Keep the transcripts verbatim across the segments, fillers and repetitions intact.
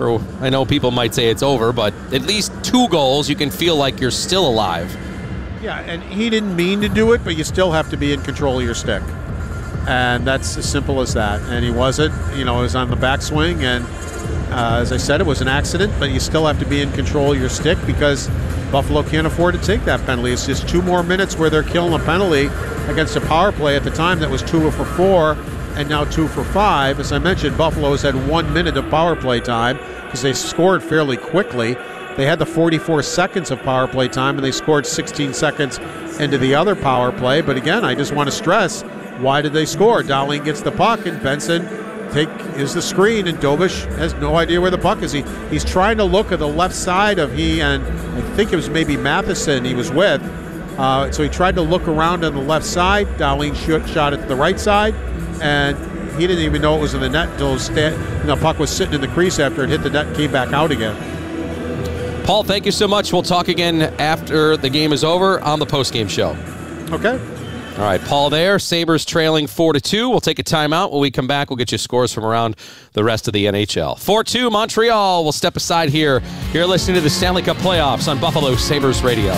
For I know people might say it's over, but at least two goals, you can feel like you're still alive. Yeah, and he didn't mean to do it, but you still have to be in control of your stick. And that's as simple as that. And he wasn't, you know, it was on the backswing, and uh, as I said, it was an accident, but you still have to be in control of your stick because Buffalo can't afford to take that penalty. It's just two more minutes where they're killing a penalty against a power play at the time that was two for four, and now two for five. As I mentioned, Buffalo has had one minute of power play time because they scored fairly quickly. They had the forty-four seconds of power play time, and they scored sixteen seconds into the other power play. But again, I just want to stress, why did they score? Dahlin gets the puck, and Benson take is the screen, and Dobish has no idea where the puck is. He He's trying to look at the left side of he, and I think it was maybe Matheson he was with. Uh, so he tried to look around on the left side. Dahlin shot, shot it to the right side, and he didn't even know it was in the net until the puck was sitting in the crease after it hit the net and came back out again. Paul, thank you so much. We'll talk again after the game is over on the postgame show. Okay. All right, Paul there. Sabres trailing four to two. We'll take a timeout. When we come back, we'll get you scores from around the rest of the N H L. four two Montreal. We'll step aside here. You're listening to the Stanley Cup playoffs on Buffalo Sabres Radio.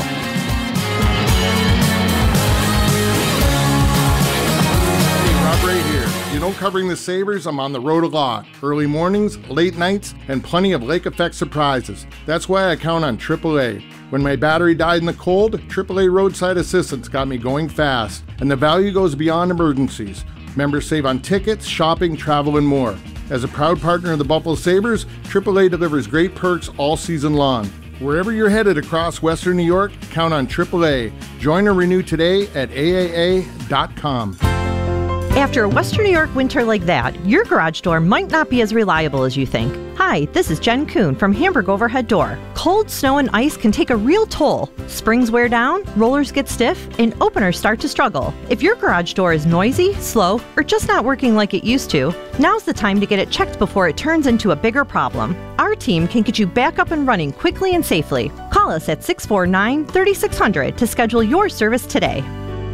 You know, covering the Sabres, I'm on the road a lot. Early mornings, late nights, and plenty of lake effect surprises. That's why I count on triple A. When my battery died in the cold, triple A Roadside Assistance got me going fast. And the value goes beyond emergencies. Members save on tickets, shopping, travel, and more. As a proud partner of the Buffalo Sabres, triple A delivers great perks all season long. Wherever you're headed across Western New York, count on triple A. Join or renew today at A A A dot com. After a Western New York winter like that, your garage door might not be as reliable as you think. Hi, this is Jen Kuhn from Hamburg Overhead Door. Cold snow and ice can take a real toll. Springs wear down, rollers get stiff, and openers start to struggle. If your garage door is noisy, slow, or just not working like it used to, now's the time to get it checked before it turns into a bigger problem. Our team can get you back up and running quickly and safely. Call us at six four nine, three six zero zero to schedule your service today.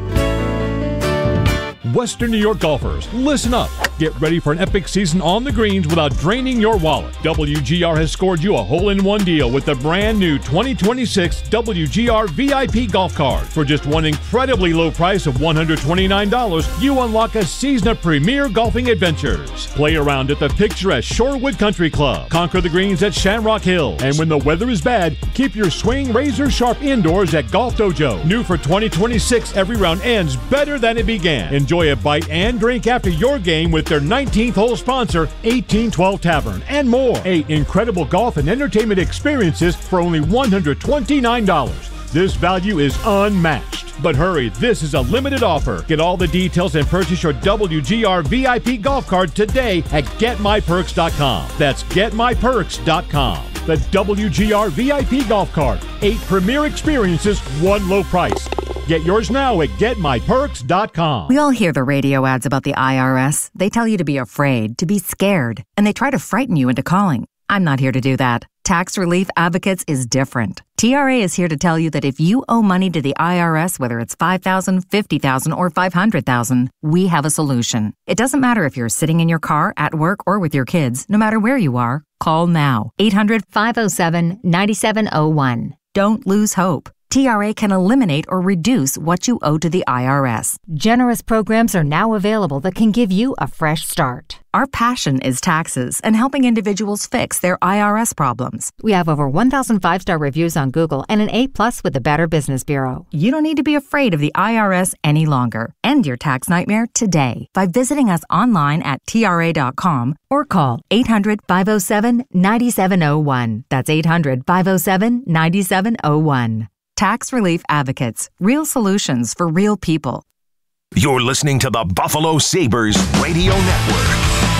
Western New York golfers, listen up. Get ready for an epic season on the greens without draining your wallet. W G R has scored you a hole-in-one deal with the brand new twenty twenty-six W G R V I P golf card. For just one incredibly low price of one hundred twenty-nine dollars, you unlock a season of premier golfing adventures. Play around at the picturesque Shorewood Country Club. Conquer the greens at Shamrock Hill. And when the weather is bad, keep your swing razor sharp indoors at Golf Dojo. New for twenty twenty-six, every round ends better than it began. Enjoy a bite and drink after your game with their nineteenth hole sponsor, eighteen twelve Tavern, and more. Eight incredible golf and entertainment experiences for only one hundred twenty-nine dollars. This value is unmatched. But hurry, this is a limited offer. Get all the details and purchase your W G R V I P golf card today at get my perks dot com. That's get my perks dot com. The W G R V I P golf card. Eight premier experiences, one low price. Get yours now at get my perks dot com. We all hear the radio ads about the I R S. They tell you to be afraid, to be scared, and they try to frighten you into calling. I'm not here to do that. Tax Relief Advocates is different. T R A is here to tell you that if you owe money to the I R S, whether it's five thousand dollars, fifty thousand dollars, or five hundred thousand dollars, we have a solution. It doesn't matter if you're sitting in your car, at work, or with your kids. No matter where you are, call now. eight hundred, five oh seven, nine seven oh one. Don't lose hope. T R A can eliminate or reduce what you owe to the I R S. Generous programs are now available that can give you a fresh start. Our passion is taxes and helping individuals fix their I R S problems. We have over one thousand five-star reviews on Google and an A plus with the Better Business Bureau. You don't need to be afraid of the I R S any longer. End your tax nightmare today by visiting us online at T R A dot com or call eight hundred, five oh seven, nine seven oh one. That's eight hundred, five oh seven, nine seven oh one. Tax Relief Advocates. Real solutions for real people. You're listening to the Buffalo Sabres Radio Network.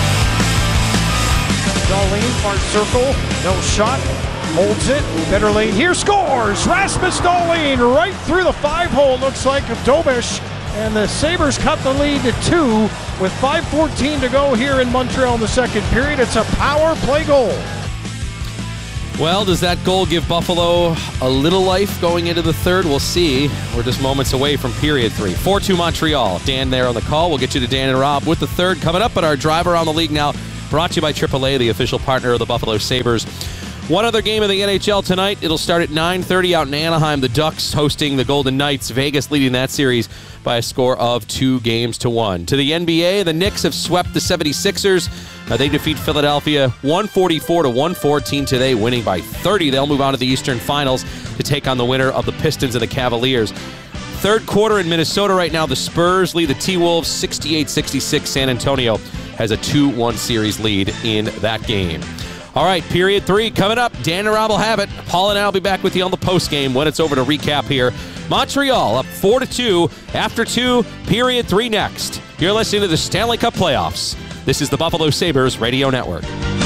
Dahlin, far circle, no shot, holds it, better lane here, scores! Rasmus Dahlin right through the five-hole, looks like, of Dobish, and the Sabres cut the lead to two with five fourteen to go here in Montreal in the second period. It's a power play goal. Well, does that goal give Buffalo a little life going into the third? We'll see. We're just moments away from period three. four two Montreal. Dan there on the call. We'll get you to Dan and Rob with the third coming up. But our driver on the league now, brought to you by triple A, the official partner of the Buffalo Sabres. One other game in the N H L tonight. It'll start at nine thirty out in Anaheim. The Ducks hosting the Golden Knights. Vegas leading that series by a score of two games to one. To the N B A, the Knicks have swept the seventy-sixers. Uh, they defeat Philadelphia one forty-four to one fourteen today, winning by thirty. They'll move on to the Eastern Finals to take on the winner of the Pistons and the Cavaliers. Third quarter in Minnesota right now. The Spurs lead the T-Wolves sixty-eight sixty-six. San Antonio has a two one series lead in that game. All right, period three coming up. Dan and Rob will have it. Paul and I will be back with you on the postgame when it's over to recap here. Montreal up four to two after two, period three next. You're listening to the Stanley Cup Playoffs. This is the Buffalo Sabres Radio Network.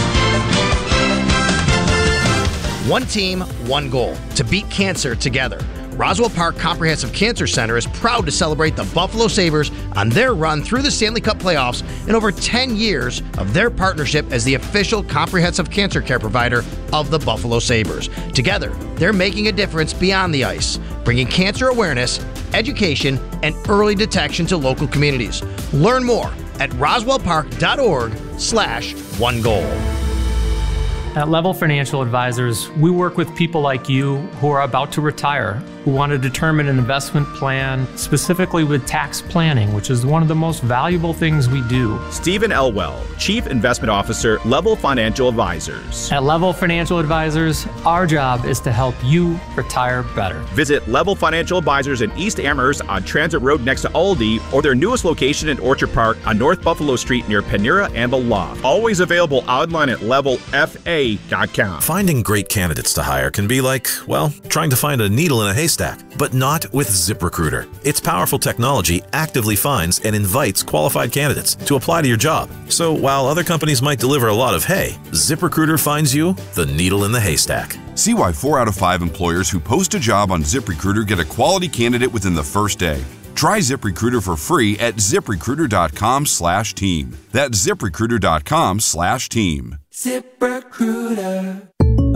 One team, one goal. To beat cancer together. Roswell Park Comprehensive Cancer Center is proud to celebrate the Buffalo Sabres on their run through the Stanley Cup playoffs in over ten years of their partnership as the official comprehensive cancer care provider of the Buffalo Sabres. Together, they're making a difference beyond the ice, bringing cancer awareness, education, and early detection to local communities. Learn more at roswellpark.org slash one goal. At Level Financial Advisors, we work with people like you who are about to retire, who want to determine an investment plan, specifically with tax planning, which is one of the most valuable things we do. Stephen Elwell, Chief Investment Officer, Level Financial Advisors. At Level Financial Advisors, our job is to help you retire better. Visit Level Financial Advisors in East Amherst on Transit Road next to Aldi, or their newest location in Orchard Park on North Buffalo Street near Panera and the Loft. Always available online at level f a dot com. Finding great candidates to hire can be like, well, trying to find a needle in a haystack, but not with ZipRecruiter. Its powerful technology actively finds and invites qualified candidates to apply to your job. So while other companies might deliver a lot of hay, ZipRecruiter finds you the needle in the haystack. See why four out of five employers who post a job on ZipRecruiter get a quality candidate within the first day. Try ZipRecruiter for free at ZipRecruiter.com slash team. That's ZipRecruiter.com slash team. ZipRecruiter.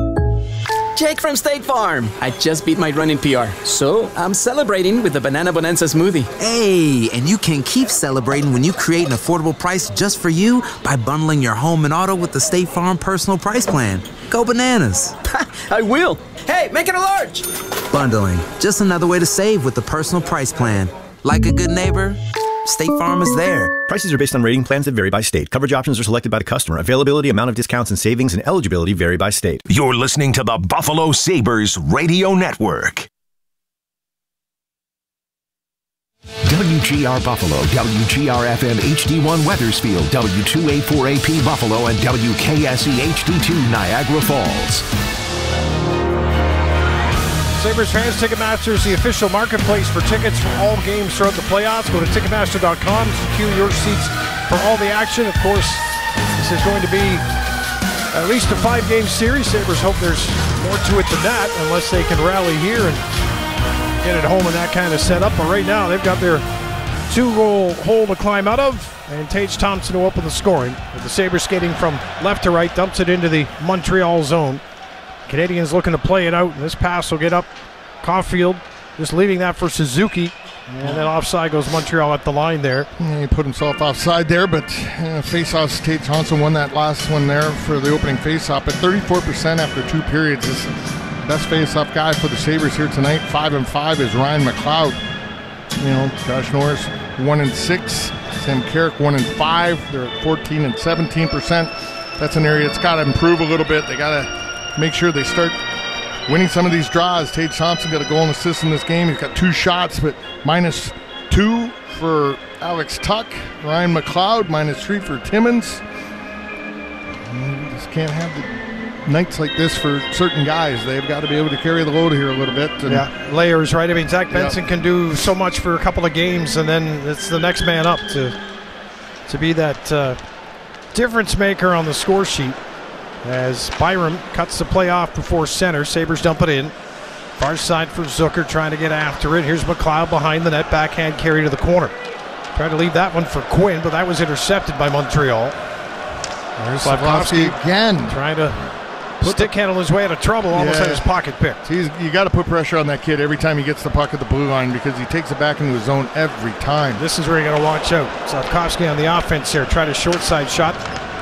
Jake from State Farm. I just beat my running P R, so I'm celebrating with the Banana Bonanza smoothie. Hey, and you can keep celebrating when you create an affordable price just for you by bundling your home and auto with the State Farm Personal Price Plan. Go bananas. I will. Hey, make it a large. Bundling, just another way to save with the Personal Price Plan. Like a good neighbor, State Farm is there. Prices are based on rating plans that vary by state. Coverage options are selected by the customer. Availability, amount of discounts and savings, and eligibility vary by state. You're listening to the Buffalo Sabres Radio Network. W G R Buffalo, W G R F M H D one Wethersfield, W two eighty-four A P Buffalo, and W K S E H D two Niagara Falls. Sabres fans, Ticketmaster is the official marketplace for tickets for all games throughout the playoffs. Go to Ticketmaster dot com, secure your seats for all the action. Of course, this is going to be at least a five-game series. Sabres hope there's more to it than that, unless they can rally here and get it home in that kind of setup. But right now, they've got their two-goal hole to climb out of, and Tage Thompson to open the scoring. With the Sabres skating from left to right, dumps it into the Montreal zone. Canadians looking to play it out, and this pass will get up. Caulfield just leaving that for Suzuki, and then offside goes Montreal at the line there. Yeah, he put himself offside there, but uh, face-offs, Tage Thompson won that last one there for the opening face-off, but thirty-four percent after two periods is the best face-off guy for the Sabres here tonight. Five and five is Ryan McLeod. You know, Josh Norris one and six, Sam Carrick one and five. They're at fourteen and seventeen percent. That's an area that's got to improve a little bit. They got to make sure they start winning some of these draws. Tage Thompson got a goal and assist in this game. He's got two shots, but minus two for Alex Tuck. Ryan McLeod, minus three for Timmins. We just can't have the nights like this for certain guys. They've got to be able to carry the load here a little bit. And yeah, layers, right? I mean, Zach Benson yeah. can do so much for a couple of games, and then it's the next man up to, to be that uh, difference maker on the score sheet. As Byram cuts the play off before center. Sabres dump it in. Far side for Zucker trying to get after it. Here's McLeod behind the net. Backhand carry to the corner. Tried to leave that one for Quinn, but that was intercepted by Montreal. There's Slavkovsky again. Trying to stick handle his way out of trouble. Almost yeah. had his pocket picked. He's, you got to put pressure on that kid every time he gets the puck at the blue line, because he takes it back into his zone every time. This is where you got to watch out. Slavkovsky on the offense here. Tried a short side shot.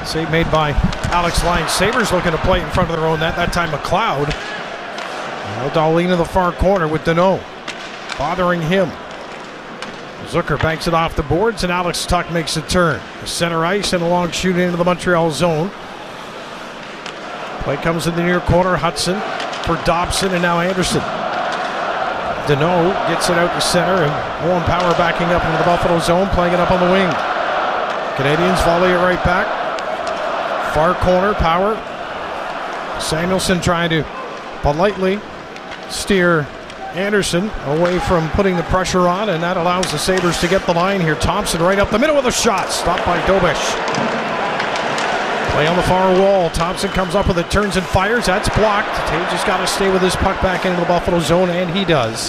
Save made by Alex Lyon. Sabres looking to play in front of their own net. That time McLeod. Now Dahlin in the far corner with Deneau bothering him. Zucker banks it off the boards, and Alex Tuch makes a turn. Center ice and a long shoot into the Montreal zone. Play comes in the near corner. Hudson for Dobson, and now Anderson. Deneau gets it out to center, and Owen Power backing up into the Buffalo zone, playing it up on the wing. Canadians volley it right back. Far corner, Power. Samuelson trying to politely steer Anderson away from putting the pressure on, and that allows the Sabres to get the line here. Thompson right up the middle with a shot, stopped by Dobish. Play on the far wall. Thompson comes up with it, turns and fires. That's blocked. Tage has got to stay with his puck back into the Buffalo zone, and he does.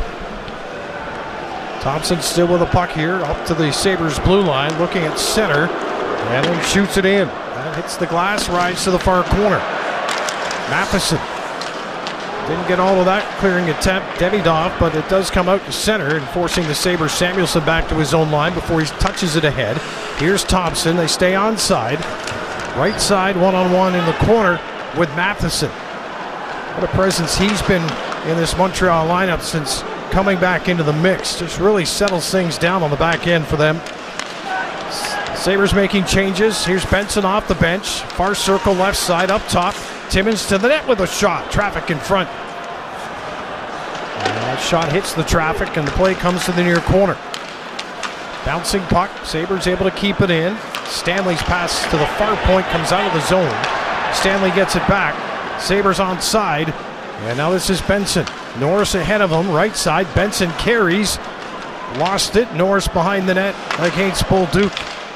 Thompson still with the puck here, up to the Sabres blue line, looking at center, and then shoots it in. That hits the glass, rides to the far corner. Matheson didn't get all of that clearing attempt, Demidov, but it does come out to center and forcing the Sabres Samuelson back to his own line before he touches it ahead. Here's Thompson. They stay onside. Right side, one-on-one in the corner with Matheson. What a presence he's been in this Montreal lineup since coming back into the mix. Just really settles things down on the back end for them. Sabres making changes. Here's Benson off the bench. Far circle left side up top. Timmins to the net with a shot. Traffic in front. And that shot hits the traffic, and the play comes to the near corner. Bouncing puck. Sabres able to keep it in. Stanley's pass to the far point comes out of the zone. Stanley gets it back. Sabres onside. And now this is Benson. Norris ahead of him. Right side. Benson carries. Lost it. Norris behind the net against Bolduc.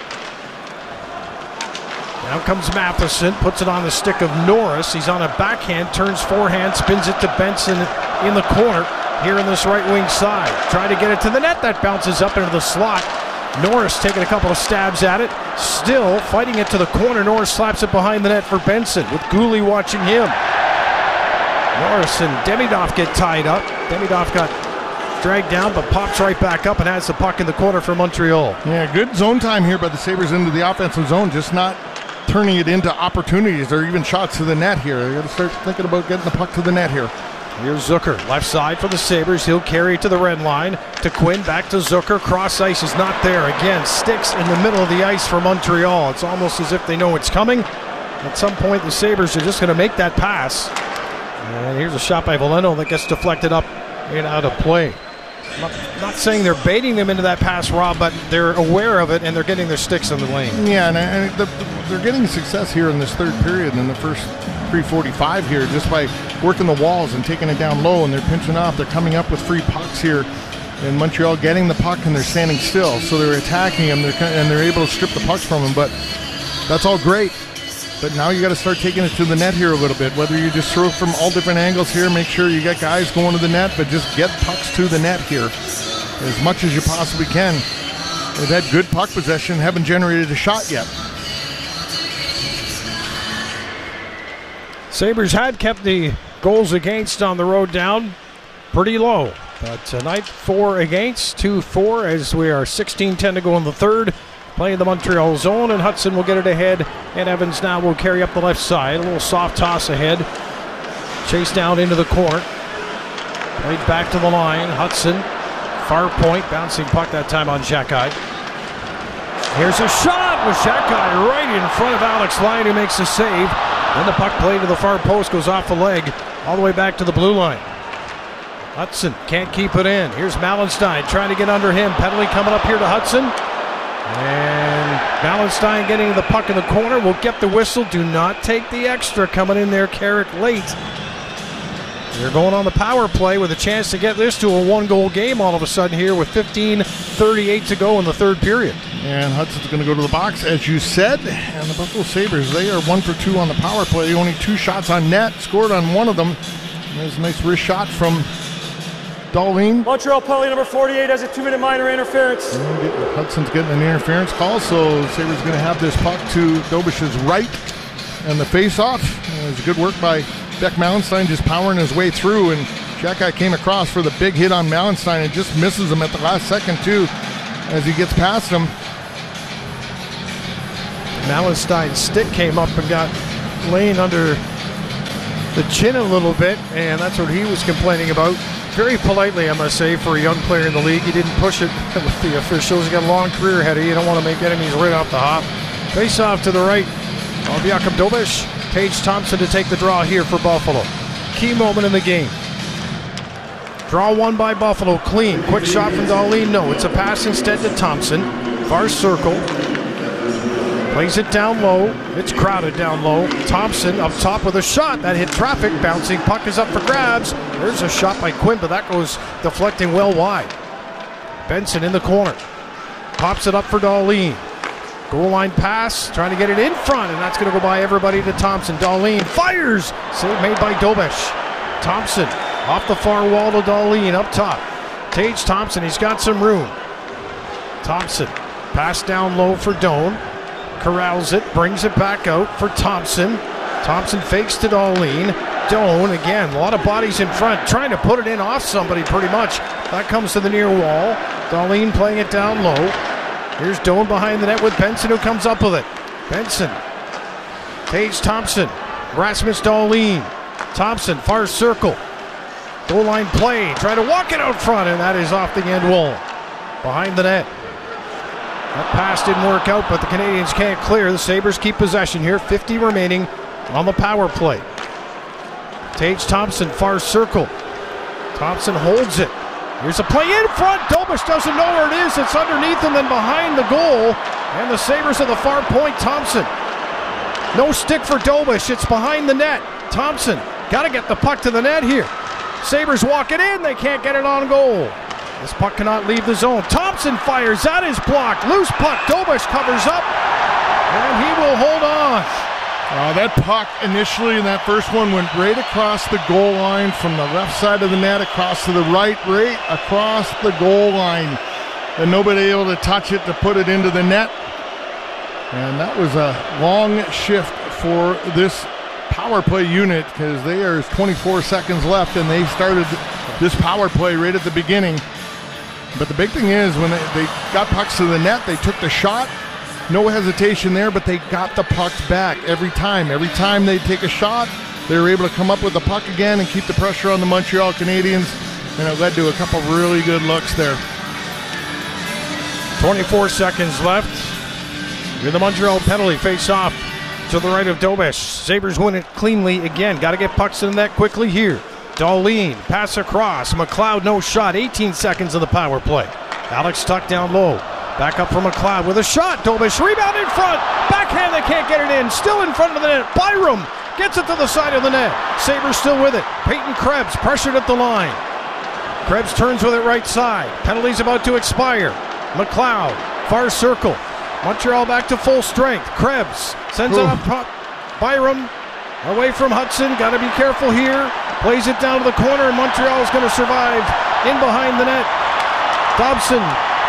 Now comes Matheson, puts it on the stick of Norris. He's on a backhand, turns forehand, spins it to Benson in the corner here in this right wing side. Trying to get it to the net. That bounces up into the slot. Norris taking a couple of stabs at it. Still fighting it to the corner. Norris slaps it behind the net for Benson with Gooley watching him. Norris and Demidov get tied up. Demidov got dragged down but pops right back up and has the puck in the corner for Montreal. Yeah, good zone time here by the Sabres into the offensive zone, just not turning it into opportunities or even shots to the net here. They got to start thinking about getting the puck to the net here. Here's Zucker, left side for the Sabres. He'll carry it to the red line. To Quinn, back to Zucker. Cross ice is not there. Again, sticks in the middle of the ice for Montreal. It's almost as if they know it's coming. At some point, the Sabres are just going to make that pass. And here's a shot by Veleno that gets deflected up and out of play. I'm not, not saying they're baiting them into that pass, Rob, but they're aware of it and they're getting their sticks in the lane. Yeah, and, and the, they're getting success here in this third period in the first three forty-five here just by working the walls and taking it down low, and they're pinching off. They're coming up with free pucks here in Montreal, getting the puck, and they're standing still. So they're attacking him, they're, and they're able to strip the pucks from him. But that's all great. But now you got to start taking it to the net here a little bit. Whether you just throw from all different angles here, make sure you got guys going to the net, but just get pucks to the net here as much as you possibly can. They've had good puck possession, haven't generated a shot yet. Sabres had kept the goals against on the road down pretty low. But tonight, four against, two four, as we are sixteen ten to go in the third. Playing the Montreal zone, and Hudson will get it ahead, and Evans now will carry up the left side. A little soft toss ahead. Chase down into the corner. Played back to the line. Hudson, far point, bouncing puck that time on Xhekaj. Here's a shot with Xhekaj right in front of Alex Lyon, who makes the save. Then the puck played to the far post, goes off the leg, all the way back to the blue line. Hudson can't keep it in. Here's Malenstein trying to get under him. Penalty coming up here to Hudson. And Malenstein getting the puck in the corner will get the whistle. Do not take the extra coming in there, Carrick late. They're going on the power play with a chance to get this to a one-goal game all of a sudden here with fifteen thirty-eight to go in the third period. And Hudson's going to go to the box, as you said. And the Buffalo Sabres, they are one for two on the power play. Only two shots on net, scored on one of them. And there's a nice wrist shot from Dahlin. Montreal penalty number forty-eight has a two-minute minor interference. Get, Hudson's getting an interference call, so Sabres going to have this puck to Dobish's right. And the face-off. It was good work by Beck Malenstein, just powering his way through. And Xhekaj came across for the big hit on Malenstein and just misses him at the last second, too, as he gets past him. Mallenstein's stick came up and got Lane under the chin a little bit, and that's what he was complaining about. Very politely, I must say, for a young player in the league. He didn't push it with the officials. He got a long career ahead of you. You don't want to make enemies right off the hop. Face off to the right of Jakub Dobeš. Tage Thompson to take the draw here for Buffalo. Key moment in the game. Draw one by Buffalo, clean. Quick shot from Dahlin, no. It's a pass instead to Thompson. Far circle. Plays it down low. It's crowded down low. Thompson up top with a shot. That hit traffic. Bouncing puck is up for grabs. There's a shot by Quinn, but that goes deflecting well wide. Benson in the corner. Pops it up for Dahlin. Goal line pass. Trying to get it in front, and that's going to go by everybody to Thompson. Dahlin fires. Save made by Dobeš. Thompson off the far wall to Dahlin up top. Tage Thompson, he's got some room. Thompson, pass down low for Doan. Corrals it, brings it back out for Thompson. Thompson fakes to Dahlin. Doan, again, a lot of bodies in front, trying to put it in off somebody pretty much. That comes to the near wall. Dahlin playing it down low. Here's Doan behind the net with Benson, who comes up with it. Benson. Tage Thompson. Rasmus Dahlin. Thompson, far circle. Goal line play, trying to walk it out front, and that is off the end wall. Behind the net. That pass didn't work out, but the Canadians can't clear. The Sabres keep possession here, fifty remaining on the power play. Tage Thompson, far circle. Thompson holds it. Here's a play in front. Dobeš doesn't know where it is. It's underneath him and behind the goal. And the Sabres at the far point. Thompson. No stick for Dobeš. It's behind the net. Thompson, got to get the puck to the net here. Sabres walk it in. They can't get it on goal. This puck cannot leave the zone. Thompson fires. That is blocked. Loose puck. Dobeš covers up. And he will hold on. Uh, that puck initially in that first one went right across the goal line from the left side of the net across to the right, right across the goal line. And nobody able to touch it to put it into the net. And that was a long shift for this power play unit because there's twenty-four seconds left and they started this power play right at the beginning. But the big thing is when they, they got pucks to the net, they took the shot. No hesitation there, but they got the pucks back every time. Every time they take a shot, they were able to come up with the puck again and keep the pressure on the Montreal Canadiens, and it led to a couple really good looks there. twenty-four seconds left. With the Montreal penalty, face off to the right of Dobeš. Sabres win it cleanly again. Got to get pucks in the net quickly here. Dahlin, pass across. McLeod, no shot. eighteen seconds of the power play. Alex Tuch down low. Back up from McLeod with a shot. Dobeš rebound in front. Backhand, they can't get it in. Still in front of the net. Byram gets it to the side of the net. Sabres still with it. Peyton Krebs pressured at the line. Krebs turns with it right side. Penalty's about to expire. McLeod, far circle. Montreal back to full strength. Krebs sends Ooh. it up top. Byram away from Hudson. Got to be careful here. Plays it down to the corner, and Montreal is going to survive in behind the net. Dobson.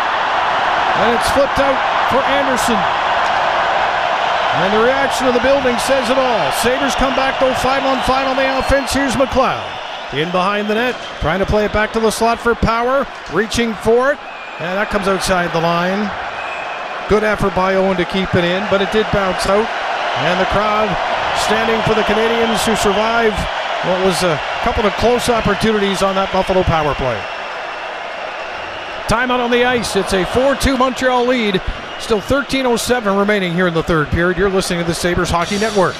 And it's flipped out for Anderson. And the reaction of the building says it all. Sabres come back, though, five on five on the offense. Here's McLeod. In behind the net, trying to play it back to the slot for Power. Reaching for it. And that comes outside the line. Good effort by Owen to keep it in, but it did bounce out. And the crowd standing for the Canadians who survive what was a couple of close opportunities on that Buffalo power play. Timeout on the ice. It's a four two Montreal lead. Still thirteen oh seven remaining here in the third period. You're listening to the Sabres Hockey Network.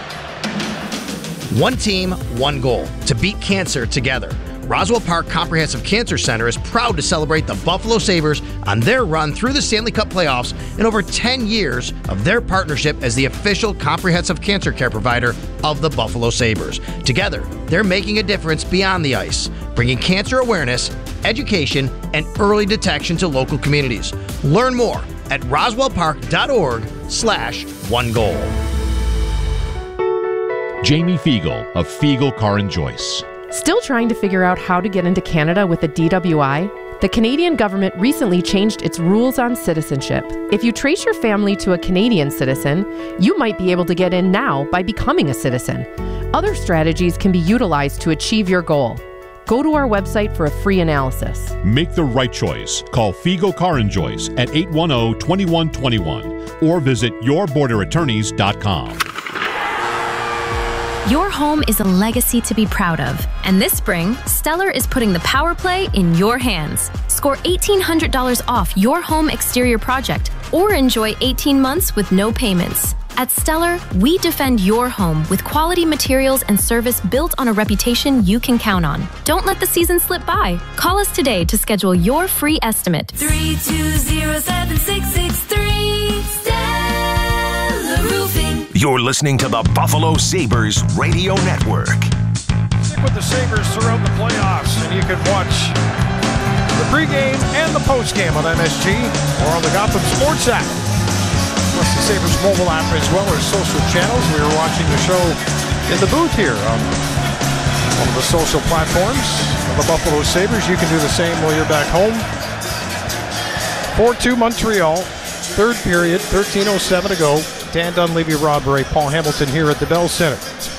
One team, one goal. To beat cancer together. Roswell Park Comprehensive Cancer Center is proud to celebrate the Buffalo Sabres on their run through the Stanley Cup playoffs in over ten years of their partnership as the official comprehensive cancer care provider of the Buffalo Sabres. Together, they're making a difference beyond the ice, bringing cancer awareness, education, and early detection to local communities. Learn more at roswellpark.org slash one goal. Jamie Fiegel of Fiegel Car and Joyce. Still trying to figure out how to get into Canada with a D W I? The Canadian government recently changed its rules on citizenship. If you trace your family to a Canadian citizen, you might be able to get in now by becoming a citizen. Other strategies can be utilized to achieve your goal. Go to our website for a free analysis. Make the right choice. Call Fiegel Car and Joyce at eight one zero, two one two one or visit your border attorneys dot com. Your home is a legacy to be proud of. And this spring, Stellar is putting the power play in your hands. Score eighteen hundred dollars off your home exterior project or enjoy eighteen months with no payments. At Stellar, we defend your home with quality materials and service built on a reputation you can count on. Don't let the season slip by. Call us today to schedule your free estimate. three two zero, seven six six three, Stellar Roofing. You're listening to the Buffalo Sabres Radio Network. Stick with the Sabres throughout the playoffs, and you can watch the pregame and the postgame on M S G or on the Gotham Sports app. Plus the Sabres mobile app as well as social channels. We were watching the show in the booth here on one of the social platforms of the Buffalo Sabres. You can do the same while you're back home. four two Montreal, third period, thirteen oh seven to go. Dan Dunleavy, Rob Ray, Paul Hamilton here at the Bell Center.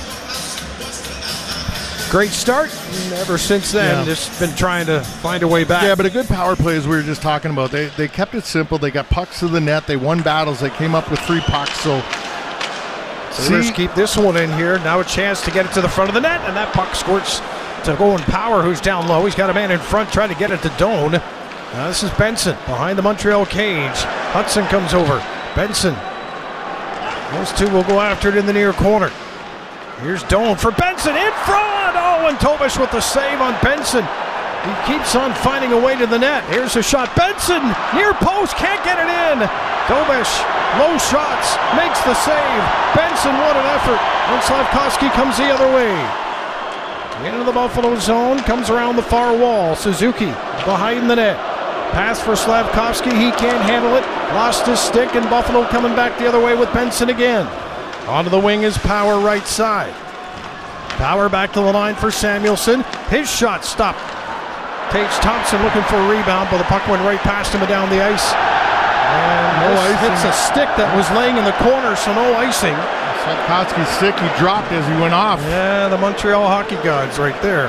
Great start, and ever since then, Yeah. just been trying to find a way back. Yeah, but a good power play, as we were just talking about. They they kept it simple. They got pucks to the net. They won battles. They came up with three pucks. So, Sabres keep this one in here. Now a chance to get it to the front of the net, and that puck squirts to Owen Power, who's down low. He's got a man in front trying to get it to Doan. Now this is Benson behind the Montreal cage. Hudson comes over. Benson. Those two will go after it in the near corner. Here's Doan for Benson in front. Oh, and Tobish with the save on Benson. He keeps on finding a way to the net. Here's a shot. Benson near post, can't get it in. Tobish, low shots, makes the save. Benson, what an effort. And Slavkovsky comes the other way. Into the Buffalo zone, comes around the far wall. Suzuki behind the net. Pass for Slavkovsky, he can't handle it. Lost his stick, and Buffalo coming back the other way with Benson again. Onto the wing is Power right side. Power back to the line for Samuelson. His shot stopped. Tage Thompson looking for a rebound, but the puck went right past him and down the ice. And No this icing. hits a stick that was laying in the corner, so no icing. Slavkovsky's stick, he dropped as he went off. Yeah, the Montreal hockey gods right there.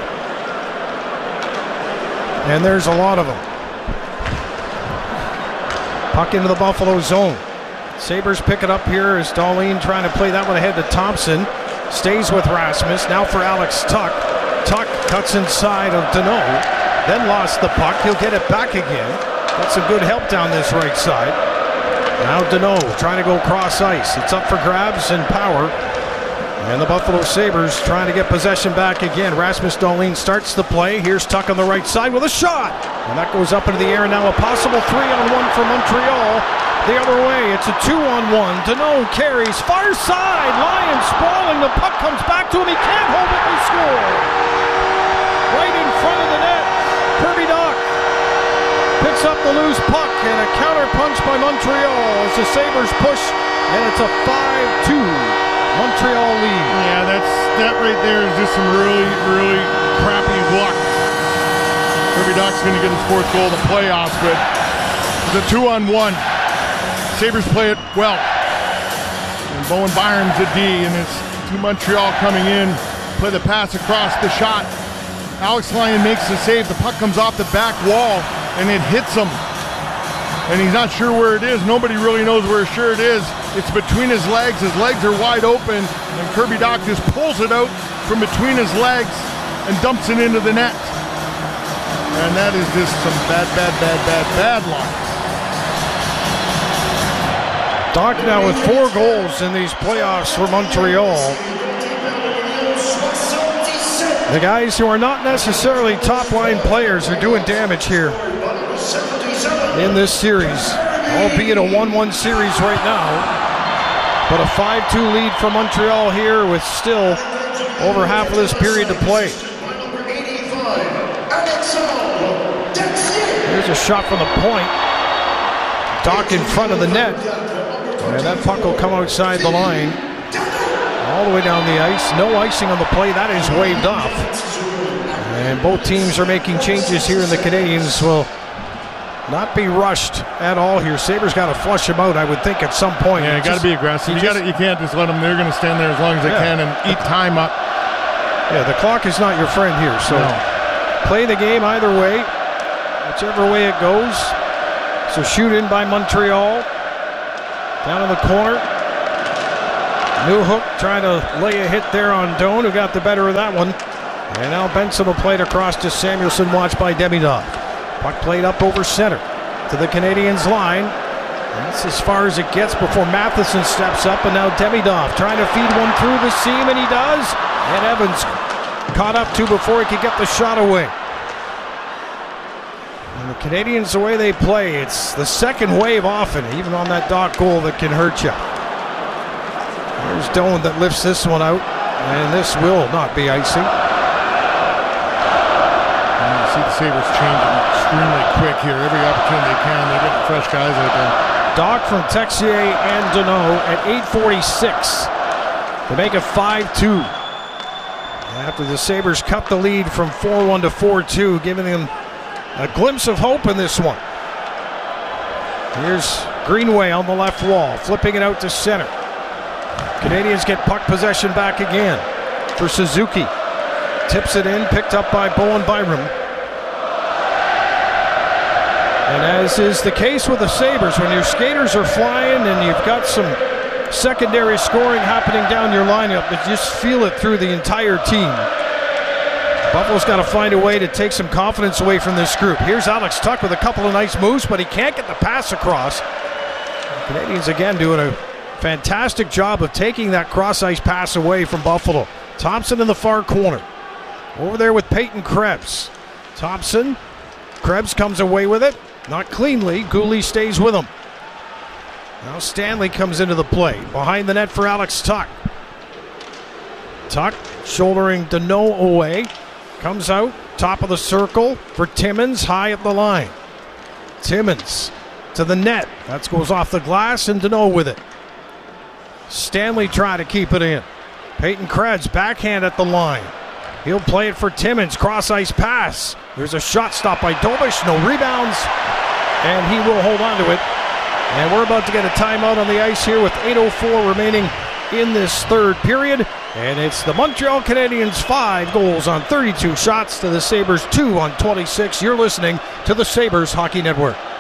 And there's a lot of them. Puck into the Buffalo zone. Sabres pick it up here as Dahlin trying to play that one ahead to Thompson. Stays with Rasmus. Now for Alex Tuck. Tuck cuts inside of Deneau. Then lost the puck. He'll get it back again. That's some good help down this right side. Now Deneau trying to go cross ice. It's up for grabs and Power. And the Buffalo Sabres trying to get possession back again. Rasmus Dahlin starts the play. Here's Tuck on the right side with a shot. And that goes up into the air. Now a possible three on one for Montreal. The other way, it's a two on one. Deneau carries, far side. Lion sprawling. The puck comes back to him. He can't hold it. They score. Right in front of the net. Kirby Dach picks up the loose puck, and a counter punch by Montreal as the Sabres push, and it's a five two Montreal lead. Yeah, that's that right there is just some really, really crappy luck. Kirby Dach's going to get his fourth goal in the playoffs, but it's a two on one. Sabres play it well. And Bowen Byram's a D, and it's to Montreal coming in. Play the pass across the shot. Alex Lyon makes the save. The puck comes off the back wall, and it hits him. And he's not sure where it is. Nobody really knows where sure it is. It's between his legs. His legs are wide open, and Kirby Dach just pulls it out from between his legs and dumps it into the net. And that is just some bad, bad, bad, bad, bad luck. Dach now with four goals in these playoffs for Montreal. The guys who are not necessarily top-line players are doing damage here in this series, albeit a one one series right now. But a five two lead for Montreal here with still over half of this period to play. Here's a shot from the point. Dach in front of the net. And that puck will come outside the line. All the way down the ice. No icing on the play. That is waved off. And both teams are making changes here, and the Canadians will not be rushed at all here. Sabres got to flush them out, I would think, at some point. Yeah, you got to be aggressive. You, you, gotta, you can't just let them. They're going to stand there as long as they yeah. can and eat time up. Yeah, the clock is not your friend here, so no. play the game either way, whichever way it goes. So shoot in by Montreal. Down in the corner. Newhook trying to lay a hit there on Doan, who got the better of that one. And now Benson will play it across to Samuelson, watched by Demidov. Puck played up over center to the Canadiens line. That's as far as it gets before Matheson steps up, and now Demidov trying to feed one through the seam, and he does. And Evans caught up to before he could get the shot away. And the Canadiens, the way they play, it's the second wave often, even on that dot goal, that can hurt you. There's Doan that lifts this one out, and this will not be icing. And you see the Sabres changing extremely quick here. Every opportunity they can, they get the fresh guys out there. Doc from Texier and Deneau at eight forty-six to make it five two. After the Sabres cut the lead from four one to four two, giving them a glimpse of hope in this one. Here's Greenway on the left wall, flipping it out to center. Canadians get puck possession back again for Suzuki. Tips it in, picked up by Bowen Byram. And as is the case with the Sabres, when your skaters are flying and you've got some secondary scoring happening down your lineup, but just feel it through the entire team. Buffalo's got to find a way to take some confidence away from this group. Here's Alex Tuch with a couple of nice moves, but he can't get the pass across. The Canadians again doing a fantastic job of taking that cross-ice pass away from Buffalo. Thompson in the far corner. Over there with Peyton Krebs. Thompson. Krebs comes away with it. Not cleanly. Gooley stays with him. Now Stanley comes into the play. Behind the net for Alex Tuch. Tuch shouldering Deneau away. Comes out. Top of the circle for Timmins. High at the line. Timmins to the net. That goes off the glass, and Deneau with it. Stanley trying to keep it in. Peyton Krebs backhand at the line. He'll play it for Timmins. Cross-ice pass. There's a shot stop by Dobish. No rebounds. And he will hold on to it. And we're about to get a timeout on the ice here with eight oh four remaining in this third period. And it's the Montreal Canadiens five goals on thirty-two shots to the Sabres two on twenty-six. You're listening to the Sabres Hockey Network.